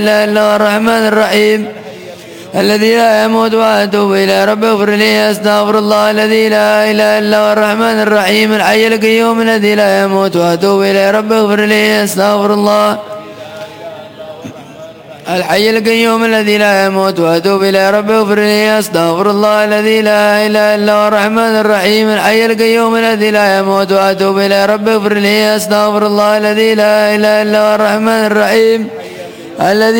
إلا الله الرحمن الرحيم الذي لا يموت وأتوب إليه رب اغفر لي أستغفر الله الذي لا إله إلا هو الرحمن الرحيم الحي القيوم الذي لا يموت وأتوب إليه رب اغفر لي أستغفر الله الحي القيوم الذي لا يموت وأتوب إليه رب اغفر لي أستغفر الله الذي لا إله إلا هو الرحمن الرحيم الحي القيوم الذي لا يموت وأتوب إليه رب اغفر لي أستغفر الله الذي لا إله إلا هو الرحمن الرحيم الذي